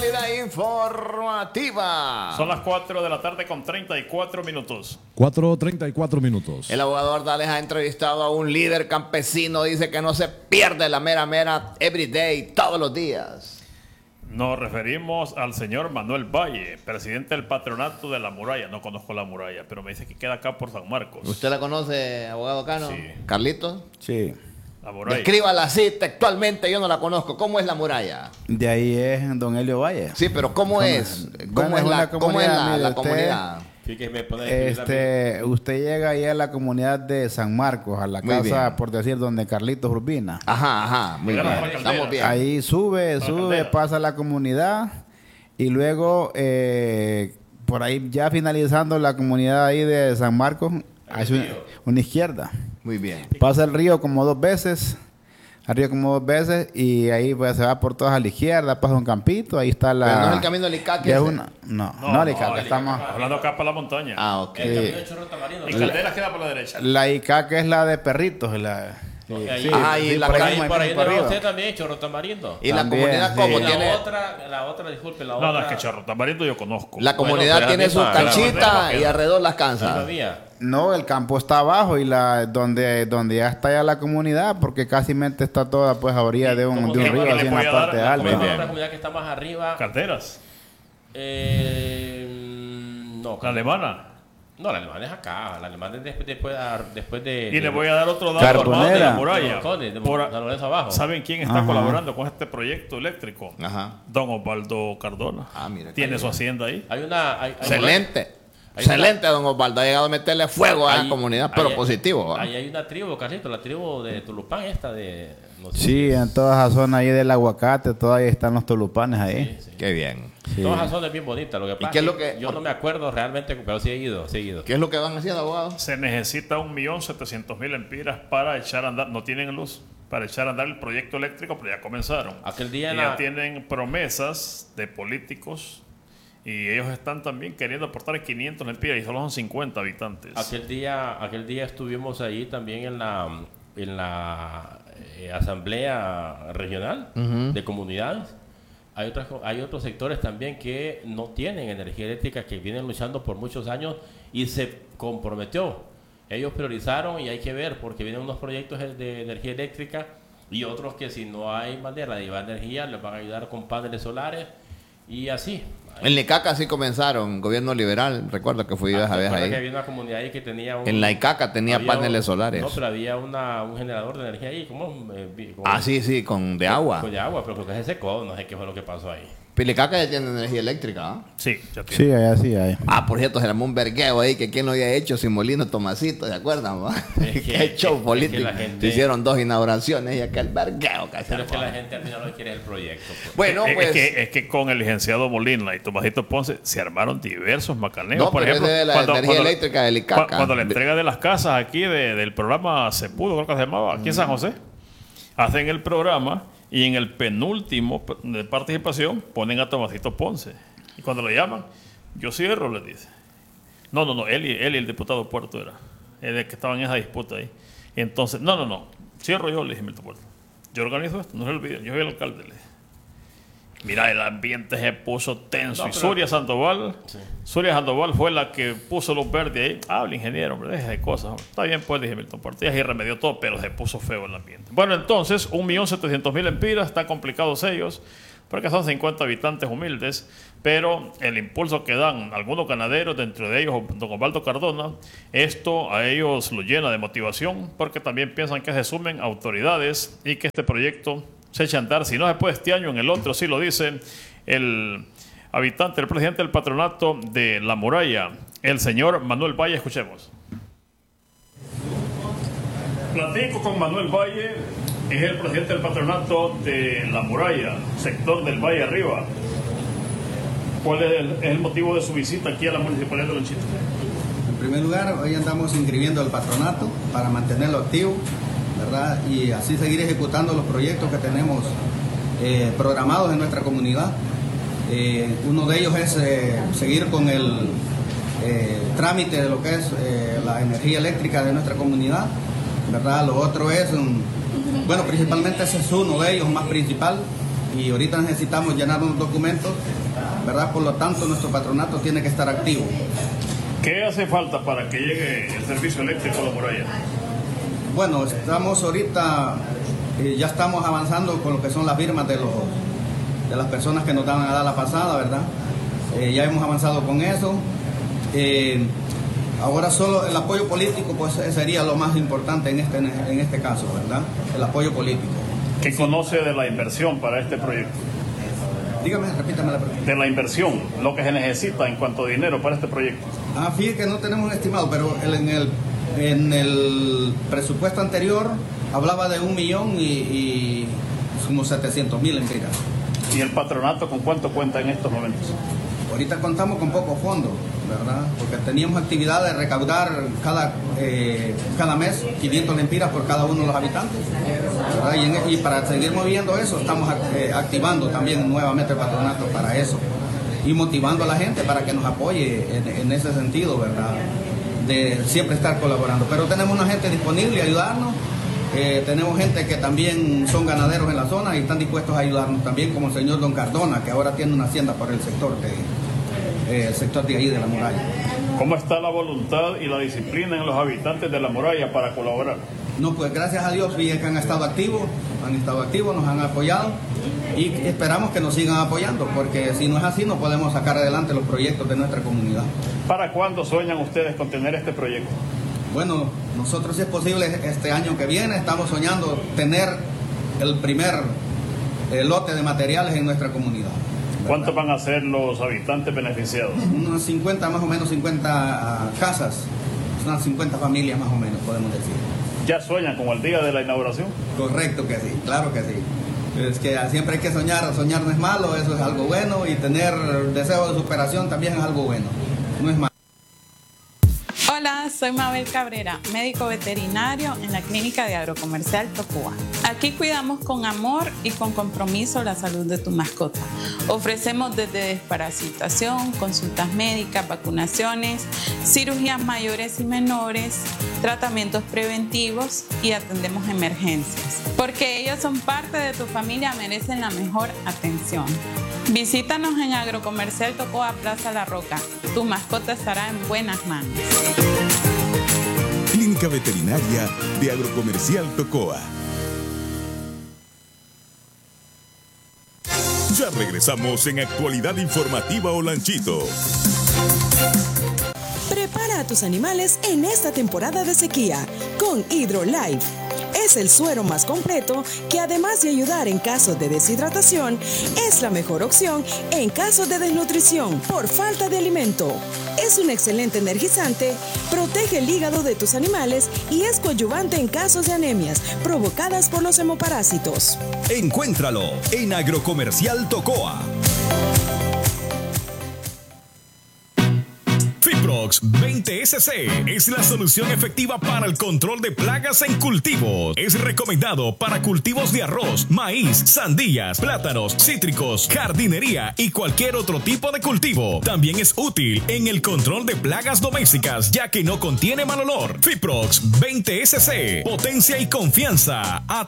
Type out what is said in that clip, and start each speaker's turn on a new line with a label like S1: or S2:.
S1: Actualidad informativa.
S2: Son las 4 de la tarde con 34 minutos.
S3: 4:34 minutos.
S1: El abogado Ardales ha entrevistado a un líder campesino. Dice que no se pierde la mera everyday, todos los días.
S2: Nos referimos al señor Manuel Valle, presidente del patronato de La Muralla. No conozco La Muralla, pero me dice que queda acá por San Marcos.
S1: ¿Usted la conoce, abogado Cano?
S2: Sí.
S1: ¿Carlitos?
S4: Sí.
S2: La Muralla.
S1: Descríbala así textualmente, yo no la conozco. ¿Cómo es La Muralla?
S4: De ahí es don Elio Valle.
S1: Sí, pero ¿cómo es? ¿Cómo es la comunidad?
S4: Usted llega ahí a la comunidad de San Marcos, a la
S1: Muy
S4: casa,
S1: bien.
S4: por decir, donde Carlitos Urbina.
S1: Ajá, muy bien.
S2: Claro,
S1: Estamos bien.
S4: Ahí sube, pasa a la comunidad y luego por ahí ya finalizando la comunidad ahí de San Marcos, hay una izquierda.
S1: Muy bien.
S4: Pasa el río como dos veces. Y ahí pues se va por todas a la izquierda, pasa un campito, ahí está la...
S1: Pero no es el camino del Icaque.
S4: No, el Icaque, estamos...
S2: Hablando acá para la montaña.
S1: Ah, ok.
S5: El camino de Chorro Tamarindo.
S2: Y Calderas queda por la derecha.
S4: La Icaque es la de perritos, la...
S5: Ok,
S4: Sí,
S1: y la
S4: por
S1: calle-
S4: ahí,
S5: por ahí
S4: por
S5: no
S4: arriba.
S5: usted también, Chorro Tamarindo.
S1: Y la
S4: También,
S1: comunidad,
S4: sí.
S1: como
S5: Y
S1: tiene...
S5: la otra, disculpe, la
S2: No,
S5: otra.
S2: no, es que Chorro Tamarindo yo conozco.
S1: La comunidad
S5: pero
S1: tiene
S5: es
S1: su
S5: la misma,
S1: canchita
S2: claro.
S1: y alrededor las cansas.
S5: Todavía.
S4: No, el campo está abajo y donde ya está ya la comunidad, porque casi mente está toda pues a orilla de un
S5: ¿Cómo
S4: río,
S5: le
S4: así en
S2: voy
S4: la
S2: a dar?
S4: parte
S5: ¿Cómo
S4: alta.
S5: se llama la otra comunidad que está más arriba?
S2: Calderas.
S5: No,
S2: La alemana.
S5: No, la alemana es acá. La alemana es después de...
S2: Y le voy a dar otro dato
S4: Carbonera.
S2: más de La
S5: de
S2: Muralla.
S5: Balcones, de
S2: Por-
S5: San Lorenzo abajo.
S2: ¿Saben quién está
S4: Ajá.
S2: colaborando con este proyecto eléctrico?
S1: Ajá.
S2: Don Osvaldo Cardona.
S1: Ah, mira.
S2: Tiene su hacienda ahí.
S5: Hay una...
S1: Excelente.
S5: Hay
S1: Excelente, don Osvaldo. Ha llegado a meterle fuego a la
S5: Ahí-
S1: comunidad, pero
S5: ahí-
S1: positivo. ¿va?
S5: Ahí hay una tribu, Carlito, la tribu de Tulupán esta de... no sé
S4: Sí,
S5: si es-
S4: en toda esa zona ahí del aguacate, todavía están los tulupanes ahí.
S5: sí.
S1: Qué bien.
S4: Sí.
S5: Toda esa zona es bien bonita. Lo que pasa
S1: qué es lo
S5: que
S1: que-
S5: yo no me acuerdo realmente, pero sí he ido.
S1: ¿Qué es lo que van haciendo, abogado?
S2: Se necesita 1.700.000 empiras para echar a andar. No tienen luz para echar a andar el proyecto eléctrico, pero ya comenzaron.
S5: Aquel día
S2: Y
S5: en
S2: ya
S5: la-
S2: tienen promesas de políticos y ellos están también queriendo aportar 500 empiras y solo son 50 habitantes.
S5: Aquel día estuvimos ahí también en la asamblea regional de comunidades. Hay otros sectores también que no tienen energía eléctrica, que vienen luchando por muchos años y se comprometió. Ellos priorizaron y hay que ver porque vienen unos proyectos de energía eléctrica y otros que si no hay manera de llevar energía les van a ayudar con paneles solares y así.
S1: En Icaca sí comenzaron, gobierno liberal. Recuerdo que fui esa vez
S5: Recuerda
S1: ahí.
S5: que había una comunidad ahí que tenía
S1: En la Icaca tenía
S5: había
S1: paneles solares.
S5: No, pero había un generador de energía ahí,
S1: Sí, de agua.
S5: Con de agua, pero creo que se secó, no sé qué fue lo que pasó ahí.
S1: Pilicaca ya tiene energía eléctrica, ¿ah?
S2: Sí, ya tienen.
S4: Sí, allá sí hay.
S1: Ah, por cierto, se armó un vergueo ahí que quién lo había hecho sin Molino Tomasito, ¿se acuerdan? Va?
S5: Es que-
S1: Qué show
S5: es que
S1: político.
S5: la gente-
S1: Hicieron 2 inauguraciones y aquel vergueo que se
S5: Pero es que
S1: armó.
S5: la gente al final lo que quiere es el proyecto. Pues.
S1: Bueno,
S2: Es
S1: pues...
S2: que con el licenciado Molina y Tomasito Ponce se armaron diversos macaneos.
S1: No,
S2: por
S1: pero
S2: ejemplo,
S1: es de la energía eléctrica del Icaca.
S2: Cuando la entrega de las casas aquí del programa Se Pudo, creo que se llamaba, aquí en San José, hacen el programa y en el penúltimo de participación ponen a Tomasito Ponce. Y cuando le llaman, yo cierro, le dice. No, él y el diputado Puerto era. El que estaba en esa disputa ahí. Y entonces, no, cierro yo, le dije, Milton Puerto. Yo organizo esto, no se olviden, yo soy el alcalde, le dije. Mira, el ambiente se puso tenso.
S5: No,
S2: Y
S5: pero-
S2: Zuria Sandoval fue la que puso luz verdes ahí. El ingeniero, hombre, deje de cosas. Hombre. Está bien, pues, dije Milton Puerto. Y así remedió todo, pero se puso feo el ambiente. Bueno, entonces, 1.700.000 empiras, están complicados ellos, porque son 50 habitantes humildes, pero el impulso que dan algunos ganaderos, dentro de ellos don Osvaldo Cardona, esto a ellos lo llena de motivación, porque también piensan que se sumen autoridades y que este proyecto se echa a andar. Si no se puede este año, en el otro, sí lo dice el habitante, el presidente del patronato de La Muralla, el señor Manuel Valle. Escuchemos. Platico con Manuel Valle, es el presidente del patronato de La Muralla, sector del Valle Arriba. ¿Cuál es el motivo de su visita aquí a la Municipalidad de Lonchito?
S6: En primer lugar, hoy andamos inscribiendo al patronato para mantenerlo activo, ¿verdad? Y así seguir ejecutando los proyectos que tenemos programados en nuestra comunidad. Uno de ellos es seguir con el trámite de lo que es la energía eléctrica de nuestra comunidad, ¿verdad? Lo otro es, bueno, principalmente ese es uno de ellos, más principal, y ahorita necesitamos llenar unos documentos ¿verdad? Por lo tanto, nuestro patronato tiene que estar activo.
S2: ¿Qué hace falta para que llegue el servicio eléctrico a La Moraya?
S6: Bueno, estamos ahorita, ya estamos avanzando con lo que son las firmas de las personas que nos dan a dar la pasada, ¿verdad? Ya hemos avanzado con eso. Ahora solo el apoyo político pues sería lo más importante en este caso, ¿verdad? El apoyo político.
S2: ¿Qué conoce de la inversión para este proyecto?
S6: Dígame, repítame la pregunta.
S2: De la inversión, lo que se necesita en cuanto a dinero para este proyecto.
S6: Fíjate que no tenemos un estimado, pero en el presupuesto anterior hablaba de 1 millón y unos 700,000 empiras.
S2: ¿Y el patronato con cuánto cuenta en estos momentos?
S6: Ahorita contamos con pocos fondos, ¿verdad? Porque teníamos actividad de recaudar cada mes 500 lempiras por cada uno de los habitantes, ¿verdad? Y para seguir moviendo eso, estamos activando también nuevamente el patronato para eso y motivando a la gente para que nos apoye en ese sentido, ¿verdad? De siempre estar colaborando. Pero tenemos una gente disponible a ayudarnos. Tenemos gente que también son ganaderos en la zona y están dispuestos a ayudarnos también, como el señor Don Cardona, que ahora tiene una hacienda por el sector de ahí de La Moraya.
S2: ¿Cómo está la voluntad y la disciplina en los habitantes de La Moraya para colaborar?
S6: No, pues gracias a Dios, que han estado activos, nos han apoyado y esperamos que nos sigan apoyando, porque si no es así no podemos sacar adelante los proyectos de nuestra comunidad.
S2: ¿Para cuándo sueñan ustedes con tener este proyecto?
S6: Bueno, nosotros, si es posible, este año que viene estamos soñando tener el primer lote de materiales en nuestra comunidad, ¿verdad?
S2: ¿Cuántos van a ser los habitantes beneficiados?
S6: Unos 50, más o menos 50 casas, unas 50 familias más o menos, podemos decir.
S2: ¿Ya sueñan con el día de la inauguración?
S6: Correcto que sí, claro que sí. Es que siempre hay que soñar no es malo, eso es algo bueno, y tener deseo de superación también es algo bueno, no es malo.
S7: Hola, soy Mabel Cabrera, médico veterinario en la Clínica de Agrocomercial Tocoa. Aquí cuidamos con amor y con compromiso la salud de tu mascota. Ofrecemos desde desparasitación, consultas médicas, vacunaciones, cirugías mayores y menores, tratamientos preventivos y atendemos emergencias. Porque ellos son parte de tu familia, merecen la mejor atención. Visítanos en Agrocomercial Tocoa, Plaza La Roca. Tu mascota estará en buenas manos.
S8: Clínica Veterinaria de Agrocomercial Tocoa. Ya regresamos en Actualidad Informativa Olanchito.
S9: Prepara a tus animales en esta temporada de sequía con HydroLife. Es el suero más completo que, además de ayudar en casos de deshidratación, es la mejor opción en casos de desnutrición por falta de alimento. Es un excelente energizante, protege el hígado de tus animales y es coadyuvante en casos de anemias provocadas por los hemoparásitos.
S8: Encuéntralo en Agrocomercial Tocoa. Fiprox 20SC es la solución efectiva para el control de plagas en cultivos. Es recomendado para cultivos de arroz, maíz, sandías, plátanos, cítricos, jardinería y cualquier otro tipo de cultivo. También es útil en el control de plagas domésticas, ya que no contiene mal olor. Fiprox 20SC, potencia y confianza a